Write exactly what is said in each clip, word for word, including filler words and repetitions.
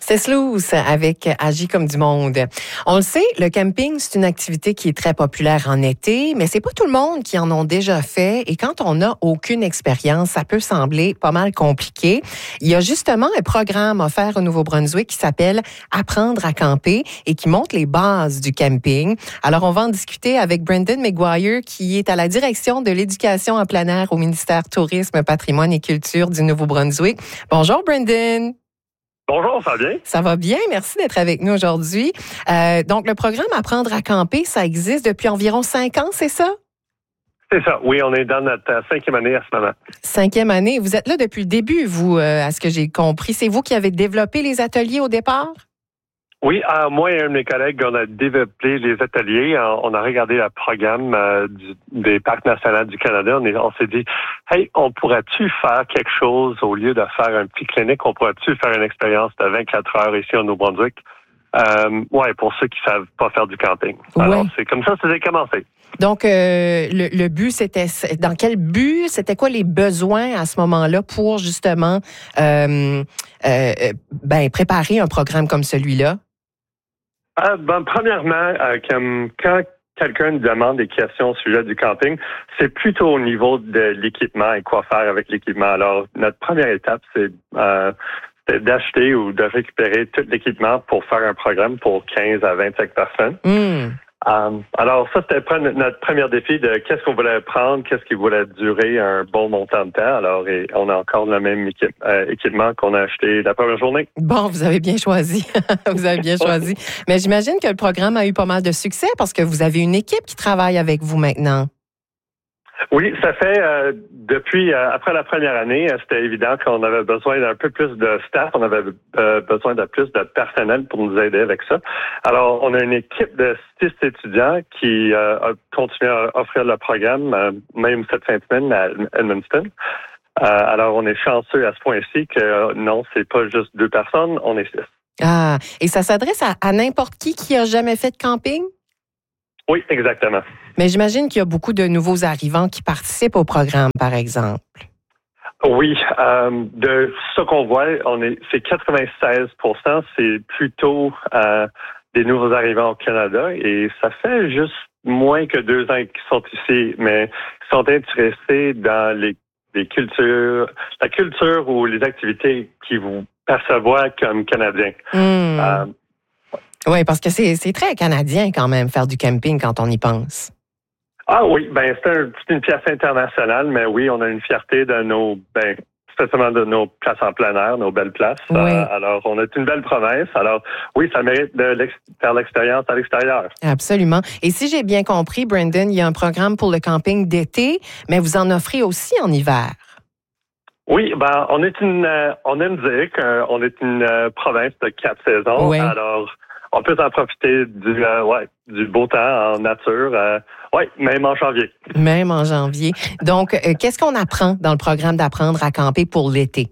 C'est Sluice avec Agis comme du monde. On le sait, le camping, c'est une activité qui est très populaire en été, mais c'est pas tout le monde qui en ont déjà fait. Et quand on n'a aucune expérience, ça peut sembler pas mal compliqué. Il y a justement un programme offert au Nouveau-Brunswick qui s'appelle Apprendre à camper et qui montre les bases du camping. Alors, on va en discuter avec Brendan McGuire, qui est à la direction de l'éducation en plein air au ministère Tourisme, Patrimoine et Culture du Nouveau-Brunswick. Bonjour, Brendan. Bonjour, ça va bien? Ça va bien, merci d'être avec nous aujourd'hui. Euh, donc, le programme Apprendre à camper, ça existe depuis environ cinq ans, c'est ça? C'est ça, oui, on est dans notre cinquième année à ce moment. Cinquième année. Vous êtes là depuis le début, vous, euh, à ce que j'ai compris. C'est vous qui avez développé les ateliers au départ? Oui, euh, moi et un de mes collègues, on a développé les ateliers. On a regardé le programme euh, du, des Parcs nationaux du Canada. On, est, on s'est dit, hey, on pourrait-tu faire quelque chose au lieu de faire un petit clinique? On pourrait-tu faire une expérience de vingt-quatre heures ici au Nouveau-Brunswick? Euh, ouais, pour ceux qui savent pas faire du camping. Alors, ouais. C'est comme ça que ça a commencé. Donc, euh, le, le but, c'était... Dans quel but? C'était quoi les besoins à ce moment-là pour, justement, euh, euh, ben, préparer un programme comme celui-là? Ah, ben, premièrement, euh, comme quand quelqu'un nous demande des questions au sujet du camping, c'est plutôt au niveau de l'équipement et quoi faire avec l'équipement. Alors, notre première étape, c'est euh, d'acheter ou de récupérer tout l'équipement pour faire un programme pour quinze à vingt-cinq personnes. Mm. Um, alors, ça, c'était notre premier défi de qu'est-ce qu'on voulait prendre, qu'est-ce qui voulait durer un bon montant de temps. Alors, et on a encore le même équipe, euh, équipement qu'on a acheté la première journée. Bon, vous avez bien choisi. vous avez bien choisi. Mais j'imagine que le programme a eu pas mal de succès parce que vous avez une équipe qui travaille avec vous maintenant. Oui, ça fait euh, depuis euh, après la première année, euh, c'était évident qu'on avait besoin d'un peu plus de staff, on avait euh, besoin de plus de personnel pour nous aider avec ça. Alors, on a une équipe de six étudiants qui euh, a continué à offrir le programme, euh, même cette fin de semaine à Edmundston. Euh, alors, on est chanceux à ce point-ci que euh, non, c'est pas juste deux personnes, on est six. Ah, et ça s'adresse à, à n'importe qui qui a jamais fait de camping? Oui, exactement. Mais j'imagine qu'il y a beaucoup de nouveaux arrivants qui participent au programme, par exemple. Oui, euh, de ce qu'on voit, on est, c'est quatre-vingt-seize pour cent, c'est plutôt euh, des nouveaux arrivants au Canada et ça fait juste moins que deux ans qu'ils sont ici, mais ils sont intéressés dans les, les cultures, la culture ou les activités qui vous percevoir comme Canadiens. Mmh. Euh, Oui, parce que c'est, c'est très canadien quand même, faire du camping quand on y pense. Ah oui, ben c'est, un, c'est une pièce internationale, mais oui, on a une fierté de nos, ben, spécialement de nos places en plein air, nos belles places. Oui. Euh, alors, on est une belle province. Alors, oui, ça mérite de l'ex- faire l'expérience à l'extérieur. Absolument. Et si j'ai bien compris, Brendan, il y a un programme pour le camping d'été, mais vous en offrez aussi en hiver. Oui, ben on est une, euh, on aime dire qu'on est une euh, province de quatre saisons. Oui. Alors, on peut en profiter du, euh, ouais, du beau temps en nature. Euh, oui, même en janvier. Même en janvier. Donc, euh, qu'est-ce qu'on apprend dans le programme d'apprendre à camper pour l'été?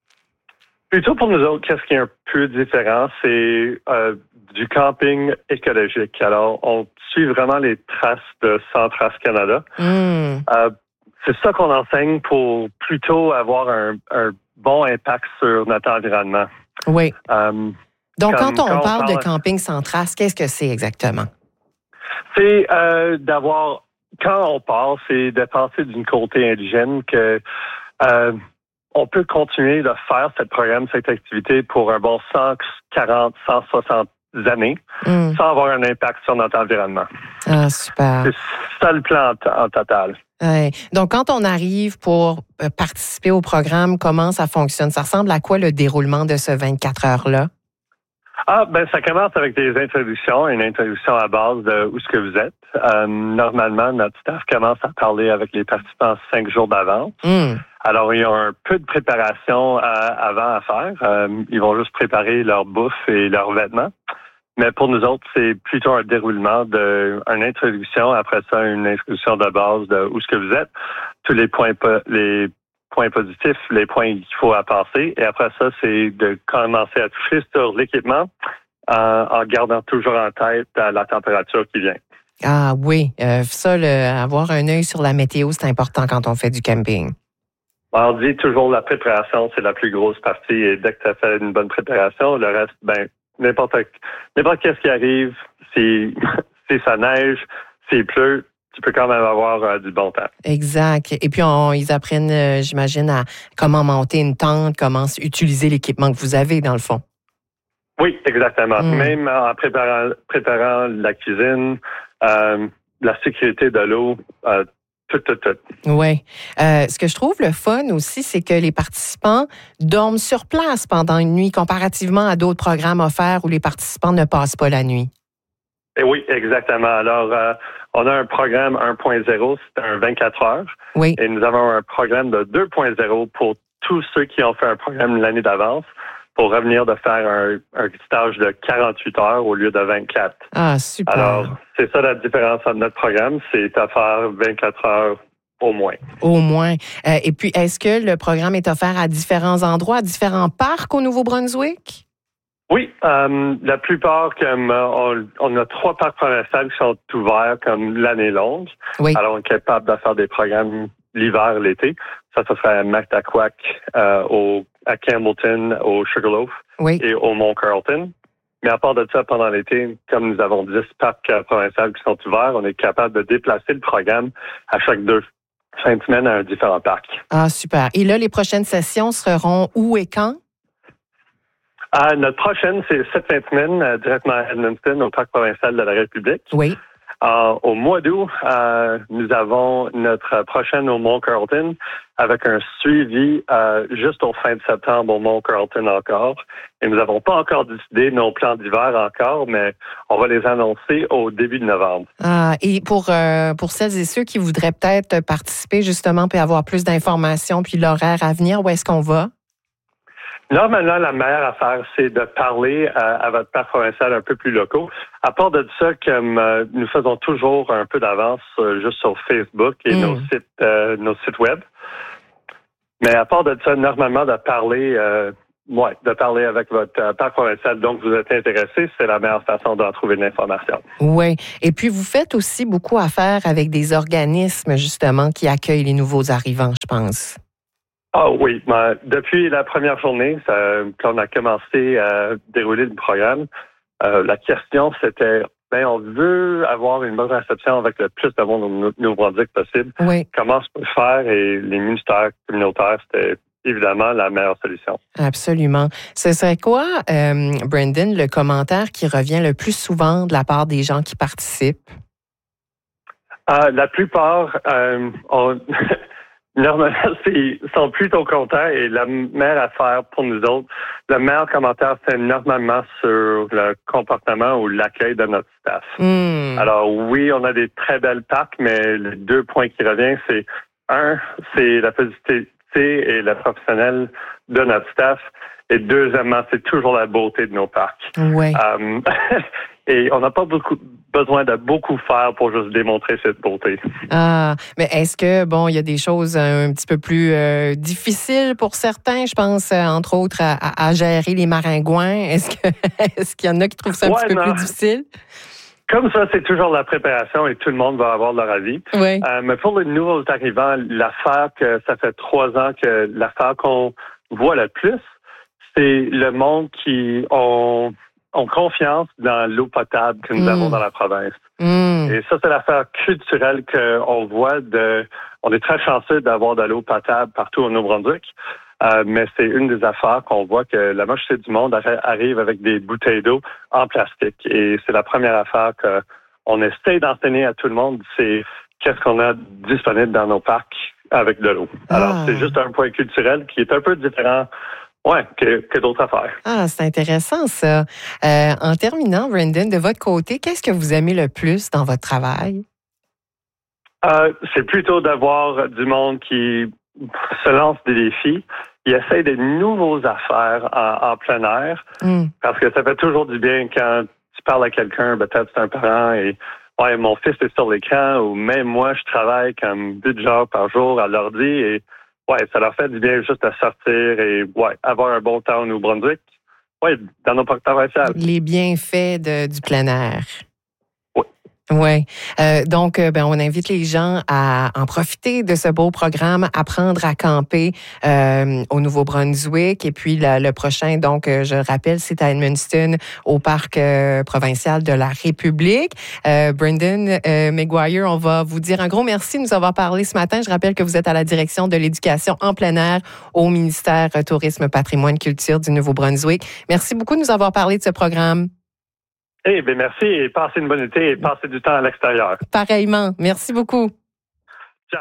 Plutôt pour nous autres, qu'est-ce qui est un peu différent, c'est euh, du camping écologique. Alors, on suit vraiment les traces de Centrace Canada. Mm. Euh, c'est ça qu'on enseigne pour plutôt avoir un, un bon impact sur notre environnement. Oui. Euh, Donc, Comme, quand on quand on parle parle... de camping sans trace, qu'est-ce que c'est exactement? C'est euh, d'avoir, quand on part, c'est de penser d'une côté indigène que euh, on peut continuer de faire ce programme, cette activité pour un bon cent quarante, cent soixante années mm. sans avoir un impact sur notre environnement. Ah, super. C'est ça le plan en, en total. Ouais. Donc, quand on arrive pour participer au programme, comment ça fonctionne? Ça ressemble à quoi le déroulement de ce vingt-quatre heures-là? Ah, ben ça commence avec des introductions, une introduction à base de où est-ce que vous êtes. Euh, normalement, notre staff commence à parler avec les participants cinq jours d'avance. Mm. Alors, ils ont un peu de préparation euh, avant à faire. Euh, ils vont juste préparer leur bouffe et leurs vêtements. Mais pour nous autres, c'est plutôt un déroulement de une introduction, après ça, une introduction de base de où est-ce que vous êtes, tous les points les points positifs, les points qu'il faut à passer. Et après ça, c'est de commencer à toucher sur l'équipement euh, en gardant toujours en tête euh, la température qui vient. Ah oui, euh, ça, le, avoir un œil sur la météo, c'est important quand on fait du camping. On dit toujours la préparation, c'est la plus grosse partie. Et dès que tu as fait une bonne préparation, le reste, ben n'importe n'importe qu'est-ce qui arrive, si, si ça neige, s'il pleut, tu peux quand même avoir euh, du bon temps. Exact. Et puis, on, ils apprennent, euh, j'imagine, à comment monter une tente, comment utiliser l'équipement que vous avez, dans le fond. Oui, exactement. Mm. Même en préparant, préparant la cuisine, euh, la sécurité de l'eau, euh, tout, tout, tout. Oui. Euh, ce que je trouve le fun aussi, c'est que les participants dorment sur place pendant une nuit, comparativement à d'autres programmes offerts où les participants ne passent pas la nuit. Et oui, exactement. Alors, euh, on a un programme un point zéro, c'est un vingt-quatre heures. Oui. Et nous avons un programme de deux point zéro pour tous ceux qui ont fait un programme l'année d'avance, pour revenir de faire un, un stage de quarante-huit heures au lieu de vingt-quatre. Ah, super. Alors, c'est ça la différence entre notre programme, c'est à faire vingt-quatre heures au moins. Au moins. Euh, et puis, est-ce que le programme est offert à différents endroits, à différents parcs au Nouveau-Brunswick? Oui, euh, la plupart, comme on, on a trois parcs provinciaux qui sont ouverts comme l'année longue. Oui. Alors, on est capable de faire des programmes l'hiver, l'été. Ça, ça serait à Mactaquac, euh, au, à Campbellton, au Sugarloaf oui. et au Mont Carlton. Mais à part de ça, pendant l'été, comme nous avons dix parcs euh, provinciaux qui sont ouverts, on est capable de déplacer le programme à chaque deux fins de semaine à un différent parc. Ah, super. Et là, les prochaines sessions seront où et quand? Euh, notre prochaine, c'est cette fin de semaine, euh, directement à Edmundston, au Parc provincial de la République. Oui. Euh, au mois d'août, euh, nous avons notre prochaine au Mont Carlton avec un suivi euh, juste au fin de septembre au Mont Carlton encore. Et nous n'avons pas encore décidé nos plans d'hiver encore, mais on va les annoncer au début de novembre. Ah, et pour, euh, pour celles et ceux qui voudraient peut-être participer justement puis avoir plus d'informations puis l'horaire à venir, où est-ce qu'on va? Normalement, la meilleure affaire, c'est de parler à, à votre parc provincial un peu plus locaux. À part de ça, comme euh, nous faisons toujours un peu d'avance euh, juste sur Facebook et mm. nos sites euh, nos sites web. Mais à part de ça, normalement, de parler euh, ouais, de parler avec votre euh, parc provincial dont vous êtes intéressé, c'est la meilleure façon d'en trouver de l'information. Oui. Et puis, vous faites aussi beaucoup affaire avec des organismes, justement, qui accueillent les nouveaux arrivants, je pense. Ah oui, ben, depuis la première journée, ça, quand on a commencé à dérouler le programme, euh, la question c'était, ben on veut avoir une bonne réception avec le plus de monde au Nouveau-Brunswick possible. Oui. Comment se peut faire? Et les ministères communautaires, c'était évidemment la meilleure solution. Absolument. Ce serait quoi, euh, Brendan, le commentaire qui revient le plus souvent de la part des gens qui participent? Euh, la plupart, euh, on... Normalement, ils sont plutôt contents et la meilleure affaire pour nous autres, le meilleur commentaire, c'est normalement sur le comportement ou l'accueil de notre staff. Mm. Alors oui, on a des très belles parcs, mais les deux points qui reviennent, c'est un, c'est la positivité et le professionnel de notre staff. Et deuxièmement, c'est toujours la beauté de nos parcs. Oui. Um, et on n'a pas beaucoup besoin de beaucoup faire pour juste démontrer cette beauté. Ah, mais est-ce que, bon, il y a des choses un petit peu plus euh, difficiles pour certains? Je pense, euh, entre autres, à, à, à gérer les maringouins. Est-ce que est-ce qu'il y en a qui trouvent ça un ouais, petit peu non. plus difficile? Comme ça, c'est toujours la préparation et tout le monde va avoir leur avis. Oui. Euh, mais pour les nouveaux arrivants, l'affaire que ça fait trois ans que l'affaire qu'on voit le plus, c'est le monde qui ont, ont confiance dans l'eau potable que nous mmh. avons dans la province. Mmh. Et ça, c'est l'affaire culturelle qu'on voit. De, on est très chanceux d'avoir de l'eau potable partout au Nouveau-Brunswick, euh, mais c'est une des affaires qu'on voit que la majorité du monde arrive avec des bouteilles d'eau en plastique. Et c'est la première affaire qu'on essaie d'enseigner à tout le monde, c'est qu'est-ce qu'on a disponible dans nos parcs avec de l'eau. Ah. Alors, c'est juste un point culturel qui est un peu différent. Oui, que, que d'autres affaires. Ah, c'est intéressant, ça. Euh, en terminant, Brendan, de votre côté, qu'est-ce que vous aimez le plus dans votre travail? Euh, c'est plutôt d'avoir du monde qui se lance des défis. Il essaie de nouveaux affaires en, en plein air. Mm. Parce que ça fait toujours du bien quand tu parles à quelqu'un, peut-être c'est un parent, et ouais, mon fils est sur l'écran, ou même moi, je travaille comme huit heures par jour à l'ordi, et ouais, ça leur fait du bien juste de sortir et ouais, avoir un bon temps au Nouveau-Brunswick. Oui, dans nos parcs provinciaux. Les bienfaits de, du plein air. Oui. Oui. Euh, donc, euh, ben, on invite les gens à en profiter de ce beau programme, apprendre à camper euh, au Nouveau-Brunswick. Et puis, le, le prochain, donc, euh, je rappelle, c'est à Edmundston, au Parc euh, provincial de la République. Euh, Brendan euh, Maguire, on va vous dire un gros merci de nous avoir parlé ce matin. Je rappelle que vous êtes à la direction de l'éducation en plein air au ministère Tourisme, Patrimoine, Culture du Nouveau-Brunswick. Merci beaucoup de nous avoir parlé de ce programme. Eh bien, merci et passez une bonne été et passez du temps à l'extérieur. Pareillement. Merci beaucoup.